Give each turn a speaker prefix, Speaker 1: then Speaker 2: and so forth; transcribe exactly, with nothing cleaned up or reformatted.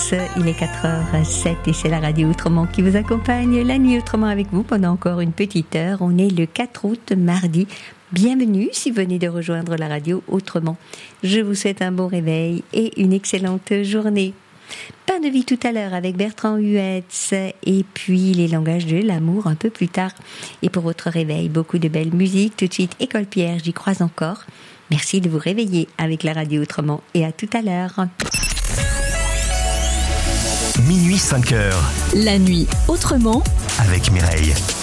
Speaker 1: Il est quatre heures zéro sept et c'est la radio Autrement qui vous accompagne la nuit autrement avec vous pendant encore une petite heure. On est le quatre août, mardi. Bienvenue si vous venez de rejoindre la radio Autrement. Je vous souhaite un bon réveil et une excellente journée. Pain de vie tout à l'heure avec Bertrand Huetz et puis les langages de l'amour un peu plus tard. Et pour votre réveil, beaucoup de belle musique. Tout de suite, École Pierre, j'y crois encore. Merci de vous réveiller avec la radio Autrement et à tout à l'heure.
Speaker 2: Minuit cinq heures.
Speaker 3: La nuit autrement
Speaker 2: avec Mireille.